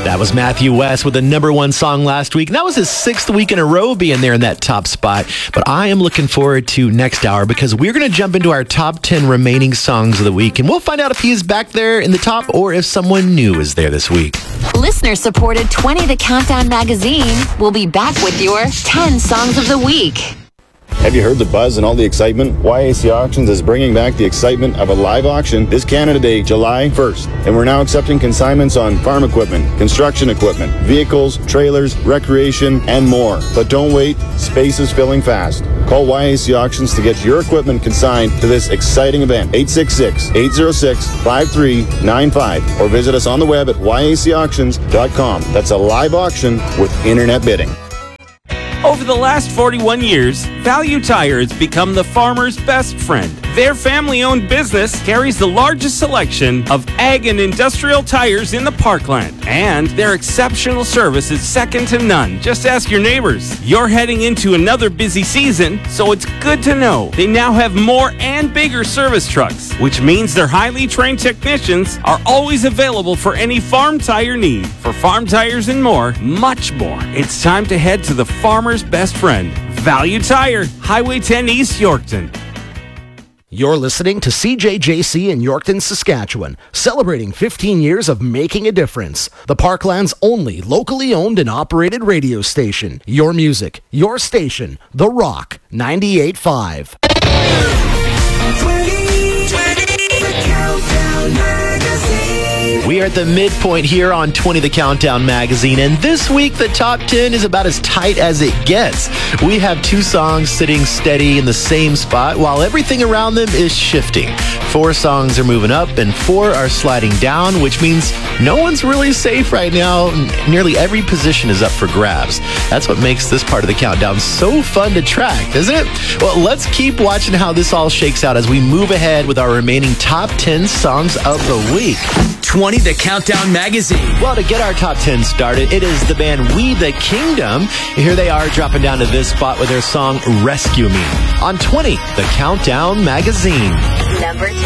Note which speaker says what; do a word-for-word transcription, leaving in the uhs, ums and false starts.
Speaker 1: That was Matthew West with the number one song last week. And that was his sixth week in a row being there in that top spot. But I am looking forward to next hour because we're going to jump into our top ten remaining songs of the week. And we'll find out if he is back there in the top or if someone new is there this week.
Speaker 2: Listener-supported twenty The Countdown magazine will be back with your ten songs of the week.
Speaker 3: Have you heard the buzz and all the excitement? Y A C Auctions is bringing back the excitement of a live auction this Canada Day, July first. And we're now accepting consignments on farm equipment, construction equipment, vehicles, trailers, recreation, and more. But don't wait, space is filling fast. Call Y A C Auctions to get your equipment consigned to this exciting event. eight six six, eight zero six, five three nine five or visit us on the web at y a c auctions dot com. That's a live auction with internet bidding.
Speaker 4: Over the last forty-one years, Value Tire has become the farmer's best friend. Their family-owned business carries the largest selection of ag and industrial tires in the Parkland. And their exceptional service is second to none. Just ask your neighbors. You're heading into another busy season, so it's good to know they now have more and bigger service trucks, which means their highly trained technicians are always available for any farm tire need. For farm tires and more, much more, it's time to head to the farmer's best friend, Value Tire, Highway ten East, Yorkton.
Speaker 5: You're listening to C J J C in Yorkton, Saskatchewan, celebrating fifteen years of making a difference. The Parkland's only locally owned and operated radio station. Your music, your station, The Rock, ninety-eight point five.
Speaker 1: We are at the midpoint here on twenty The Countdown magazine, and this week the top ten is about as tight as it gets. We have two songs sitting steady in the same spot while everything around them is shifting. Four songs are moving up and four are sliding down, which means no one's really safe right now. Nearly every position is up for grabs. That's what makes this part of the countdown so fun to track, isn't it? Well, let's keep watching how this all shakes out as we move ahead with our remaining top ten songs of the week.
Speaker 6: twenty The Countdown magazine.
Speaker 1: Well, to get our top ten started, it is the band We the Kingdom. Here they are dropping down to this spot with their song Rescue Me on twenty The Countdown magazine.
Speaker 2: Number ten.